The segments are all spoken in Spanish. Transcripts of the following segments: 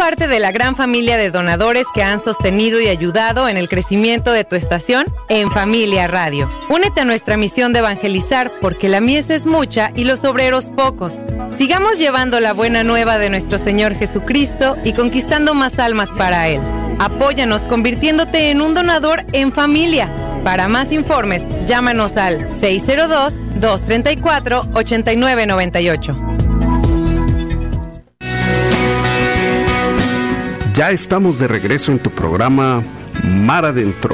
parte de la gran familia de donadores que han sostenido y ayudado en el crecimiento de tu estación En Familia Radio. Únete a nuestra misión de evangelizar porque la mies es mucha y los obreros pocos. Sigamos llevando la buena nueva de nuestro Señor Jesucristo y conquistando más almas para Él. Apóyanos convirtiéndote en un donador en familia. Para más informes, llámanos al 602-234-8998. Ya estamos de regreso en tu programa Mar Adentro.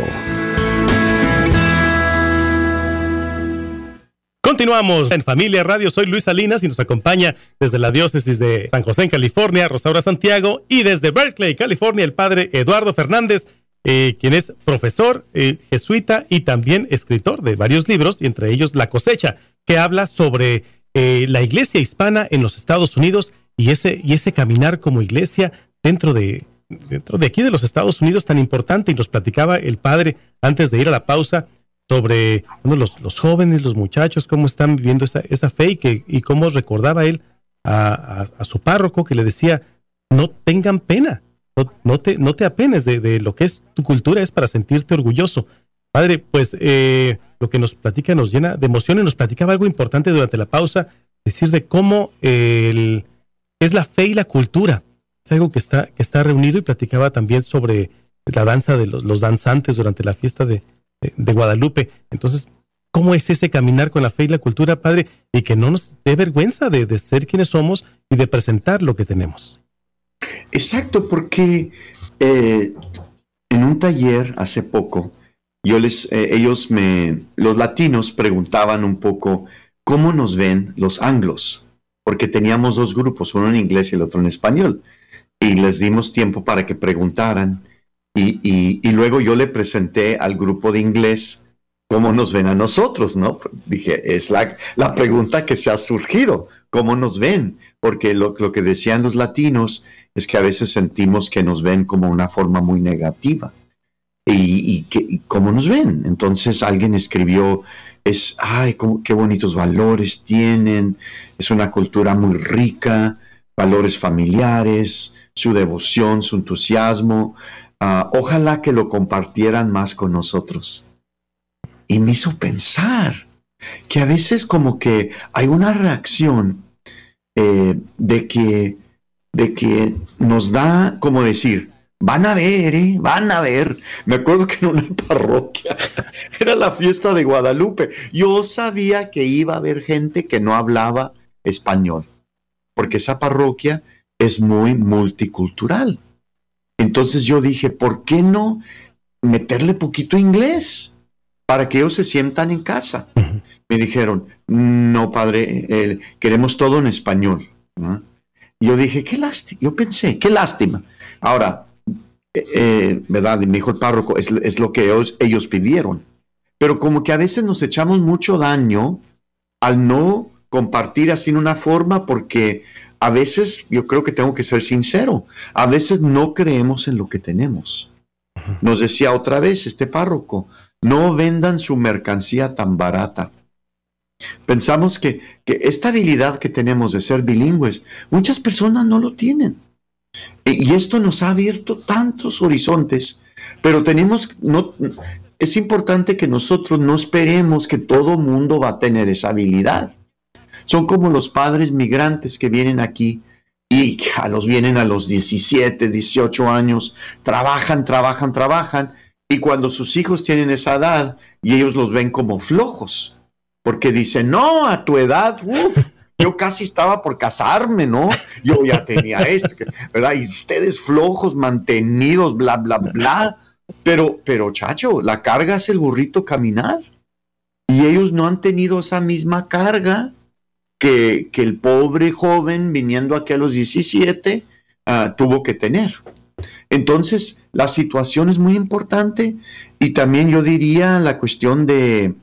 Continuamos en Familia Radio. Soy Luis Salinas y nos acompaña desde la diócesis de San José en California, Rosaura Santiago, y desde Berkeley, California, el padre Eduardo Fernández, quien es profesor jesuita y también escritor de varios libros, y entre ellos La Cosecha, que habla sobre la iglesia hispana en los Estados Unidos y ese caminar como iglesia dentro de aquí de los Estados Unidos tan importante. Y nos platicaba el padre antes de ir a la pausa sobre los jóvenes, los muchachos, cómo están viviendo esa fe y cómo recordaba él a su párroco que le decía, no tengan pena, no te apenes de lo que es tu cultura, es para sentirte orgulloso. Padre, pues lo que nos platica nos llena de emoción, y nos platicaba algo importante durante la pausa, decir de cómo es la fe y la cultura. Es algo que está reunido, y platicaba también sobre la danza de los danzantes durante la fiesta de Guadalupe. Entonces, ¿cómo es ese caminar con la fe y la cultura, padre? Y que no nos dé vergüenza de ser quienes somos y de presentar lo que tenemos. Exacto, porque en un taller hace poco, los latinos preguntaban un poco cómo nos ven los anglos, porque teníamos dos grupos, uno en inglés y el otro en español. Y les dimos tiempo para que preguntaran, y luego yo le presenté al grupo de inglés cómo nos ven a nosotros, ¿no? Dije, es la pregunta que se ha surgido, ¿cómo nos ven? Porque lo que decían los latinos es que a veces sentimos que nos ven como una forma muy negativa. ¿Y cómo nos ven? Entonces alguien escribió, qué bonitos valores tienen, es una cultura muy rica, valores familiares, su devoción, su entusiasmo. Ojalá que lo compartieran más con nosotros. Y me hizo pensar que a veces como que hay una reacción de que nos da como decir, van a ver. Me acuerdo que en una parroquia era la fiesta de Guadalupe. Yo sabía que iba a haber gente que no hablaba español, porque esa parroquia es muy multicultural. Entonces yo dije, ¿por qué no meterle poquito inglés para que ellos se sientan en casa? Uh-huh. Me dijeron, no, padre, queremos todo en español, ¿no? Y yo dije, qué lástima. Yo pensé, qué lástima. Ahora, ¿verdad? Y me dijo el párroco, es lo que ellos pidieron. Pero como que a veces nos echamos mucho daño al no compartir así en una forma, porque a veces, yo creo que tengo que ser sincero, a veces no creemos en lo que tenemos. Nos decía otra vez este párroco, no vendan su mercancía tan barata. Pensamos que esta habilidad que tenemos de ser bilingües, muchas personas no lo tienen. Y esto nos ha abierto tantos horizontes, pero es importante que nosotros no esperemos que todo mundo va a tener esa habilidad. Son como los padres migrantes que vienen aquí y vienen a los 17, 18 años, trabajan, y cuando sus hijos tienen esa edad, y ellos los ven como flojos, porque dicen, no, a tu edad, yo casi estaba por casarme, ¿no? Yo ya tenía esto, ¿verdad? Y ustedes flojos, mantenidos, bla, bla, bla. Pero, chacho, la carga es el burrito caminar. Y ellos no han tenido esa misma carga que el pobre joven viniendo aquí a los 17 tuvo que tener. Entonces, la situación es muy importante, y también yo diría la cuestión de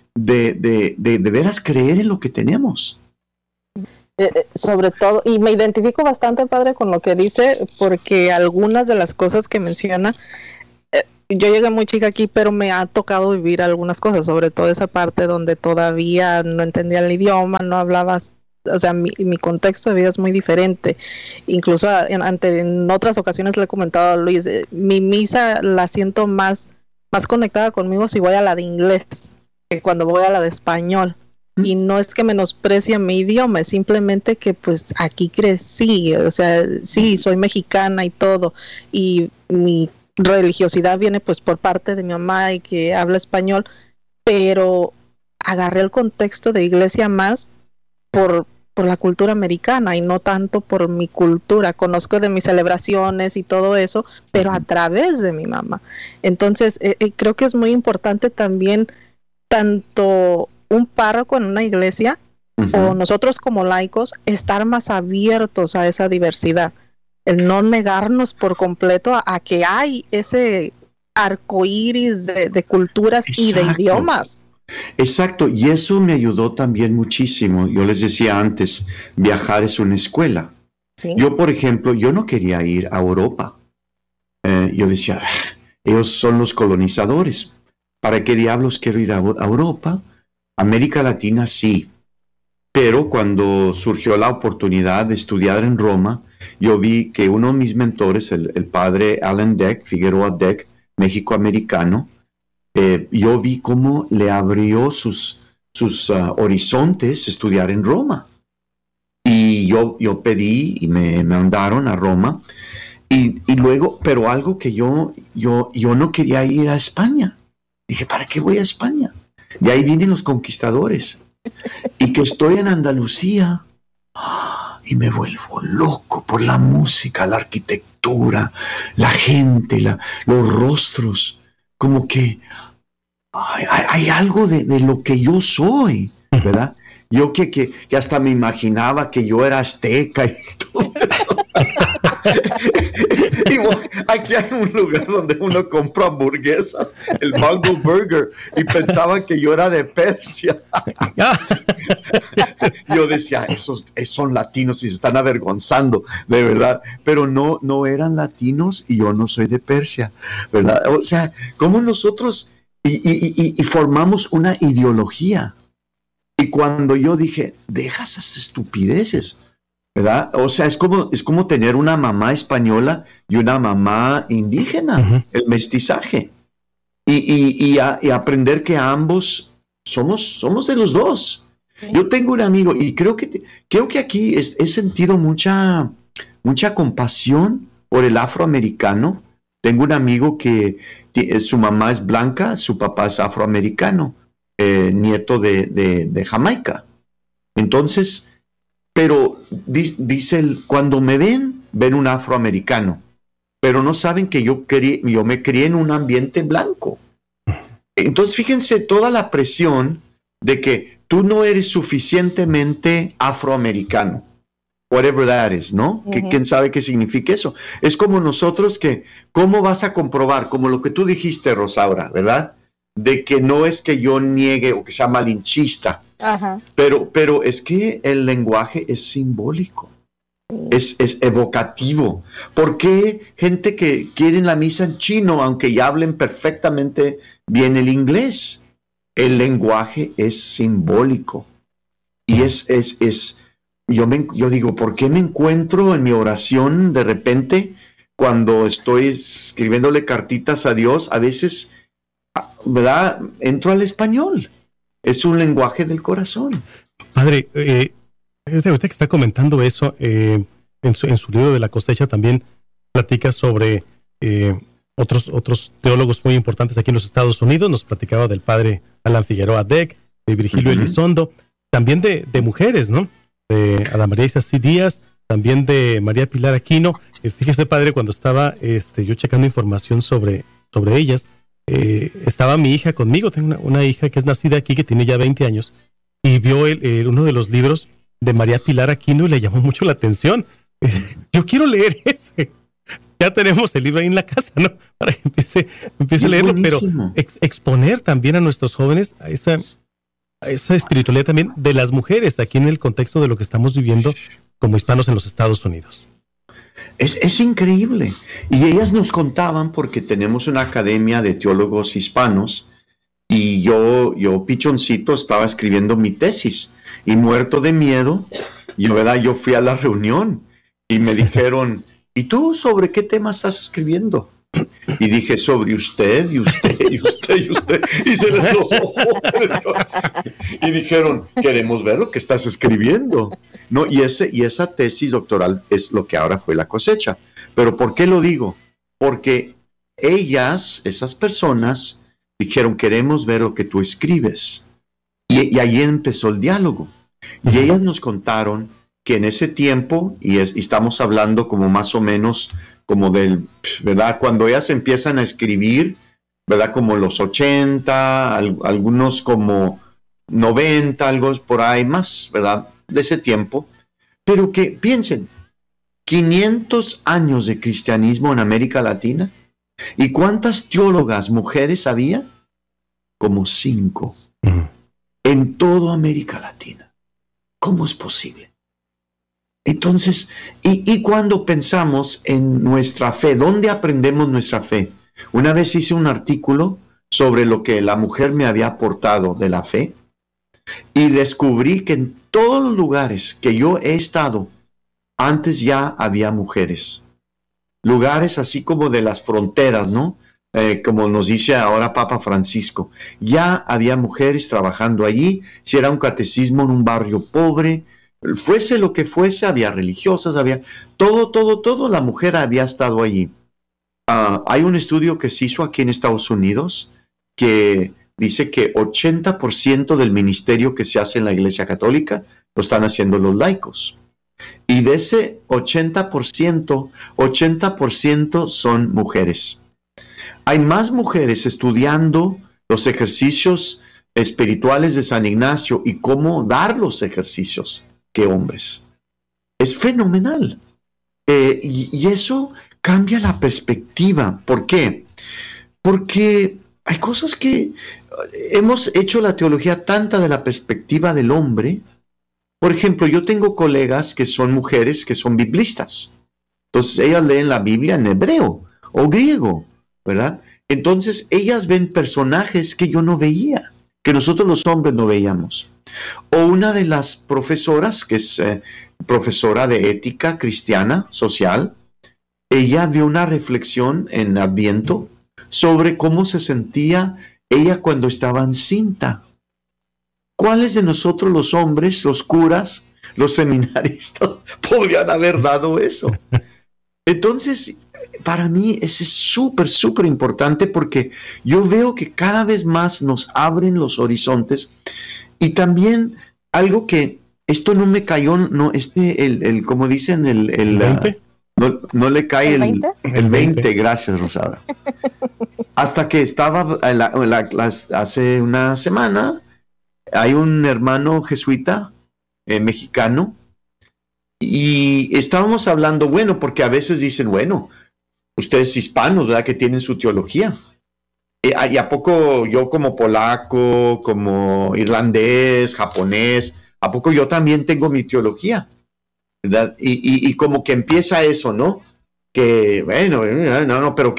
veras creer en lo que tenemos. Sobre todo, y me identifico bastante, padre, con lo que dice, porque algunas de las cosas que menciona, yo llegué muy chica aquí, pero me ha tocado vivir algunas cosas, sobre todo esa parte donde todavía no entendía el idioma, no hablaba o sea, mi contexto de vida es muy diferente. Incluso en otras ocasiones le he comentado a Luis, mi misa la siento más conectada conmigo si voy a la de inglés que cuando voy a la de español. Y no es que menosprecie mi idioma, es simplemente que pues aquí crecí, o sea, sí, soy mexicana y todo, y mi religiosidad viene pues por parte de mi mamá y que habla español, pero agarré el contexto de iglesia más por la cultura americana y no tanto por mi cultura. Conozco de mis celebraciones y todo eso, pero a través de mi mamá. Entonces, creo que es muy importante también, tanto un párroco en una iglesia o nosotros como laicos, estar más abiertos a esa diversidad. El no negarnos por completo a que hay ese arcoíris de culturas. Exacto. Y de idiomas. Exacto, y eso me ayudó también muchísimo. Yo les decía antes, viajar es una escuela. ¿Sí? Yo, por ejemplo, yo no quería ir a Europa. Yo decía, ellos son los colonizadores. ¿Para qué diablos quiero ir a Europa? América Latina sí. Pero cuando surgió la oportunidad de estudiar en Roma, yo vi que uno de mis mentores, el padre Alan Deck, Figueroa Deck, México-americano, yo vi cómo le abrió sus horizontes estudiar en Roma. Y yo pedí y me mandaron a Roma. Y luego, pero algo que yo no quería ir a España. Dije, ¿para qué voy a España? De ahí vienen los conquistadores. Y que estoy en Andalucía y me vuelvo loco por la música, la arquitectura, la gente, los rostros. Como que hay algo de lo que yo soy, ¿verdad? Yo que hasta me imaginaba que yo era azteca y todo eso. Y bueno, aquí hay un lugar donde uno compra hamburguesas, el Mango Burger, y pensaban que yo era de Persia. Yo decía, esos son latinos y se están avergonzando, de verdad. Pero no eran latinos y yo no soy de Persia, ¿verdad? O sea, como nosotros y formamos una ideología. Y cuando yo dije, deja esas estupideces, ¿verdad? O sea, es como tener una mamá española y una mamá indígena, el mestizaje. Y aprender que ambos somos de los dos. Sí. Yo tengo un amigo y creo que aquí he sentido mucha compasión por el afroamericano. Tengo un amigo que su mamá es blanca, su papá es afroamericano, nieto de Jamaica. Entonces, pero dice él, cuando me ven un afroamericano, pero no saben que yo me crié en un ambiente blanco. Entonces, fíjense toda la presión de que tú no eres suficientemente afroamericano, whatever that is, ¿no? Uh-huh. ¿Quién sabe qué significa eso? Es como nosotros que, ¿cómo vas a comprobar? Como lo que tú dijiste, Rosaura, ¿verdad? De que no es que yo niegue o que sea malinchista, uh-huh. pero es que el lenguaje es simbólico, es evocativo. ¿Por qué gente que quiere la misa en chino, aunque ya hablen perfectamente bien el inglés? El lenguaje es simbólico. Y yo digo, ¿por qué me encuentro en mi oración de repente cuando estoy escribiéndole cartitas a Dios? A veces, ¿verdad? Entro al español. Es un lenguaje del corazón. Padre, ahorita que está comentando eso, en su libro de La cosecha también platica sobre otros teólogos muy importantes aquí en los Estados Unidos. Nos platicaba del padre Alan Figueroa Deck, de Virgilio uh-huh. Elizondo, también de mujeres, ¿no? De Ana María Isací Díaz, también de María Pilar Aquino. Fíjese, padre, cuando estaba yo checando información sobre ellas, estaba mi hija conmigo. Tengo una hija que es nacida aquí, que tiene ya 20 años, y vio uno de los libros de María Pilar Aquino y le llamó mucho la atención. Yo quiero leer ese. Ya tenemos el libro ahí en la casa, ¿no? Para que empiece a leerlo, buenísimo. Pero exponer también a nuestros jóvenes a esa espiritualidad también de las mujeres aquí en el contexto de lo que estamos viviendo como hispanos en los Estados Unidos. Es increíble. Y ellas nos contaban, porque tenemos una academia de teólogos hispanos, y yo pichoncito, estaba escribiendo mi tesis. Y muerto de miedo, yo fui a la reunión y me dijeron, ¿y tú sobre qué tema estás escribiendo? Y dije, sobre usted, y usted, y usted, y usted. Y se les los ojos. Y dijeron, queremos ver lo que estás escribiendo. No, y esa tesis doctoral es lo que ahora fue la cosecha. Pero ¿por qué lo digo? Porque esas personas, dijeron, queremos ver lo que tú escribes. Y ahí empezó el diálogo. Y ellas nos contaron que en ese tiempo, y estamos hablando como más o menos como ¿verdad? Cuando ellas empiezan a escribir, ¿verdad? Como los 80, algunos como 90, algo por ahí más, ¿verdad? De ese tiempo. Pero que, piensen, 500 años de cristianismo en América Latina. ¿Y cuántas teólogas mujeres había? Como 5. En toda América Latina. ¿Cómo es posible? Entonces, y cuando pensamos en nuestra fe, ¿dónde aprendemos nuestra fe? Una vez hice un artículo sobre lo que la mujer me había aportado de la fe y descubrí que en todos los lugares que yo he estado, antes ya había mujeres. Lugares así como de las fronteras, ¿no? Como nos dice ahora Papa Francisco, ya había mujeres trabajando allí, si era un catecismo en un barrio pobre, fuese lo que fuese, había religiosas, había todo, la mujer había estado allí. Hay un estudio que se hizo aquí en Estados Unidos que dice que 80% del ministerio que se hace en la Iglesia Católica lo están haciendo los laicos. Y de ese 80% son mujeres. Hay más mujeres estudiando los ejercicios espirituales de San Ignacio y cómo dar los ejercicios que hombres. Es fenomenal. Y eso cambia la perspectiva. ¿Por qué? Porque hay cosas que hemos hecho la teología tanta de la perspectiva del hombre. Por ejemplo, yo tengo colegas que son mujeres que son biblistas. Entonces ellas leen la Biblia en hebreo o griego, ¿verdad? Entonces ellas ven personajes que yo no veía, que nosotros los hombres no veíamos. O una de las profesoras, que es profesora de ética cristiana, social, ella dio una reflexión en Adviento sobre cómo se sentía ella cuando estaba encinta. ¿Cuáles de nosotros los hombres, los curas, los seminaristas, podrían haber dado eso? Entonces, para mí eso es súper importante porque yo veo que cada vez más nos abren los horizontes y también algo que esto no me cayó, no, como dicen, el 20. No le cae ¿El 20, gracias Rosada. Hasta que estaba hace una semana, hay un hermano jesuita mexicano y estábamos hablando, bueno, porque a veces dicen, bueno, ustedes hispanos, ¿verdad? Que tienen su teología. ¿Y a poco yo como polaco, como irlandés, japonés, a poco yo también tengo mi teología? ¿Verdad? Y como que empieza eso, ¿no? Que, bueno, pero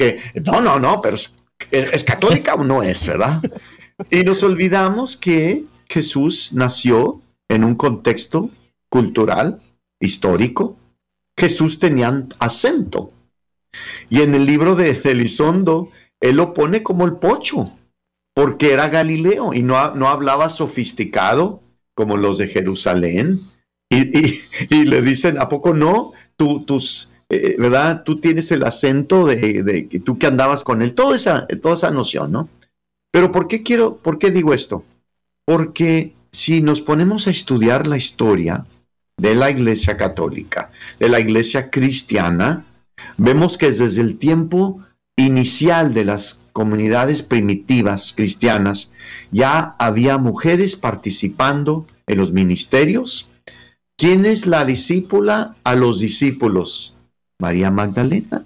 ¿es católica o no es, verdad? Y nos olvidamos que Jesús nació en un contexto cultural, histórico. Jesús tenía acento. Y en el libro de Elizondo, él lo pone como el pocho, porque era Galileo y no hablaba sofisticado como los de Jerusalén. Y le dicen, ¿a poco no? ¿Verdad? Tú tienes el acento de tú que andabas con él, toda esa noción, ¿no? Pero ¿por qué digo esto? Porque si nos ponemos a estudiar la historia de la Iglesia Católica, de la Iglesia Cristiana, vemos que desde el tiempo inicial de las comunidades primitivas cristianas ya había mujeres participando en los ministerios. ¿Quién es la discípula a los discípulos? María Magdalena.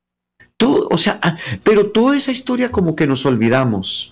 Pero toda esa historia como que nos olvidamos.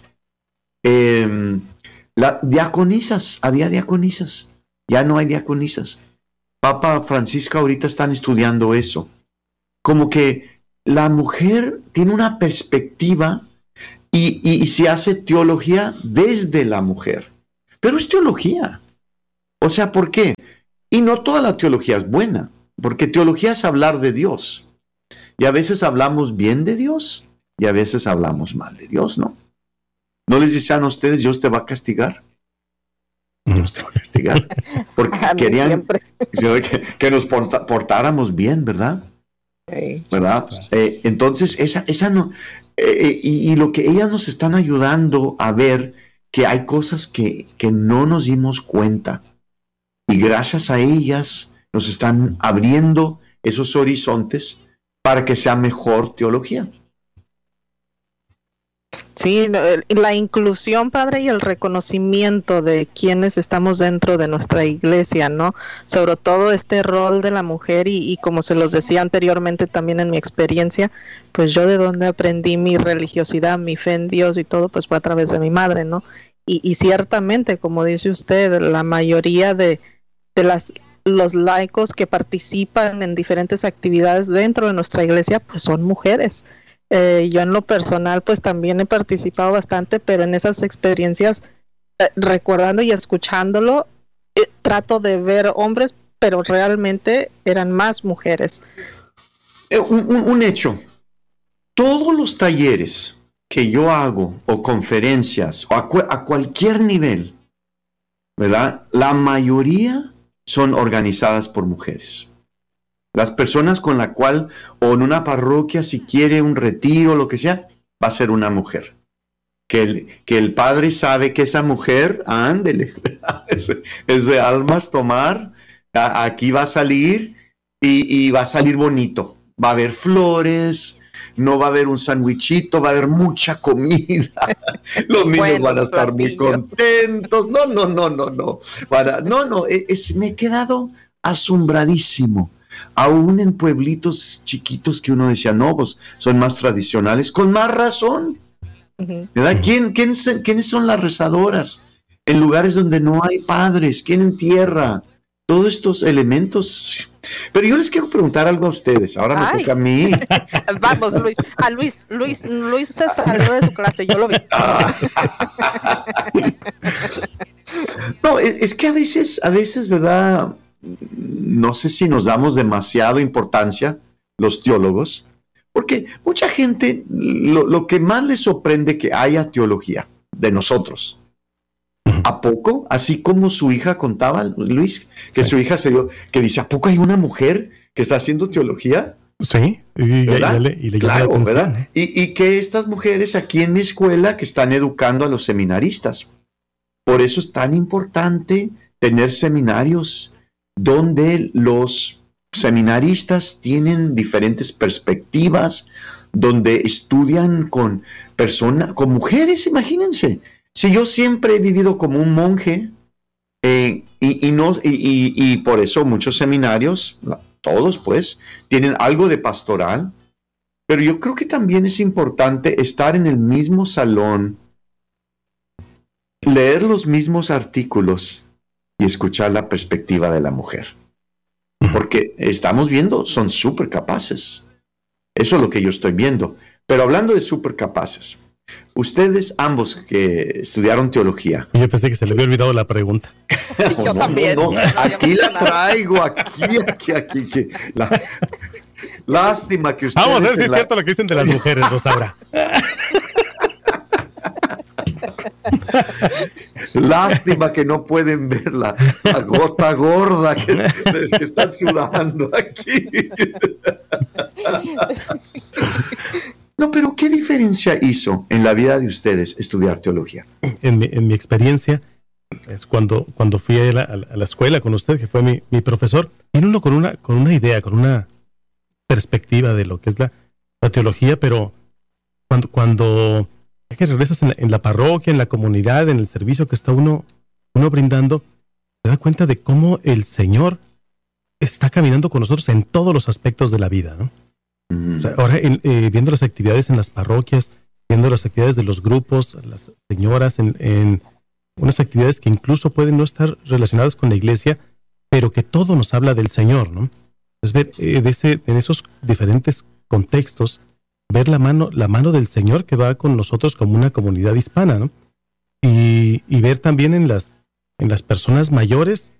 Había diaconisas, ya no hay diaconisas. Papa Francisco ahorita están estudiando eso. Como que la mujer tiene una perspectiva y se hace teología desde la mujer. Pero es teología. O sea, ¿por qué? Y no toda la teología es buena, porque teología es hablar de Dios. Y a veces hablamos bien de Dios y a veces hablamos mal de Dios, ¿no? ¿No les decían a ustedes, Dios te va a castigar? Dios te va a castigar. Porque querían que nos portáramos bien, ¿verdad? Sí. ¿Verdad? Entonces, esa no... y lo que ellas nos están ayudando a ver que hay cosas que no nos dimos cuenta. Y gracias a ellas nos están abriendo esos horizontes para que sea mejor teología. Sí, la inclusión, padre, y el reconocimiento de quienes estamos dentro de nuestra iglesia, ¿no? Sobre todo este rol de la mujer y como se los decía anteriormente también en mi experiencia, pues yo de donde aprendí mi religiosidad, mi fe en Dios y todo, pues fue a través de mi madre, ¿no? Y ciertamente, como dice usted, la mayoría de los laicos que participan en diferentes actividades dentro de nuestra iglesia, pues son mujeres. Yo en lo personal pues también he participado bastante, pero en esas experiencias, recordando y escuchándolo, trato de ver hombres, pero realmente eran más mujeres. Un hecho, todos los talleres que yo hago o conferencias o a cualquier nivel, ¿verdad? La mayoría son organizadas por mujeres. Las personas con la cual, o en una parroquia, si quiere un retiro o lo que sea, va a ser una mujer. Que el padre sabe que esa mujer, ándele, es de almas tomar, aquí va a salir y va a salir bonito. Va a haber flores, no va a haber un sandwichito, va a haber mucha comida. Los niños van a estar muy contentos. No. Me he quedado asombradísimo. Aún en pueblitos chiquitos que uno decía, no, pues son más tradicionales, con más razón. ¿Verdad? ¿Quiénes son las rezadoras? En lugares donde no hay padres, ¿quién entierra? Todos estos elementos. Pero yo les quiero preguntar algo a ustedes. Ahora me toca a mí. Vamos, Luis se salió de su clase, yo lo vi. No, es que a veces, ¿verdad? No sé si nos damos demasiada importancia, los teólogos, porque mucha gente, lo que más les sorprende que haya teología de nosotros. ¿A poco? Así como su hija contaba, Luis, que sí. Su hija que dice, ¿a poco hay una mujer que está haciendo teología? Sí, y le llama la atención, ¿verdad? Y que estas mujeres aquí en mi escuela que están educando a los seminaristas. Por eso es tan importante tener seminarios donde los seminaristas tienen diferentes perspectivas, donde estudian con mujeres, imagínense. Si yo siempre he vivido como un monje, y por eso muchos seminarios, todos pues, tienen algo de pastoral, pero yo creo que también es importante estar en el mismo salón, leer los mismos artículos y escuchar la perspectiva de la mujer. Porque estamos viendo, son súper capaces. Eso es lo que yo estoy viendo. Pero hablando de súper capaces, ustedes ambos que estudiaron teología. Yo pensé que se le había olvidado la pregunta. Yo también. No. Aquí la traigo, aquí. Lástima que ustedes... Vamos a ver si es cierto lo que dicen de las mujeres, Rosaura. Lástima que no pueden ver la gota gorda que están sudando aquí. No, pero ¿qué diferencia hizo en la vida de ustedes estudiar teología? En mi experiencia, es cuando fui a la escuela con usted, que fue mi profesor, viene uno con una idea, con una perspectiva de lo que es la teología, pero cuando es que regresas en la parroquia, en la comunidad, en el servicio que está uno brindando, te das cuenta de cómo el Señor está caminando con nosotros en todos los aspectos de la vida, ¿no? O sea, ahora viendo las actividades en las parroquias, viendo las actividades de los grupos, las señoras en unas actividades que incluso pueden no estar relacionadas con la iglesia, pero que todo nos habla del Señor, ¿no? Es ver en esos diferentes contextos, ver la mano del Señor que va con nosotros como una comunidad hispana, ¿no? Y ver también en las personas mayores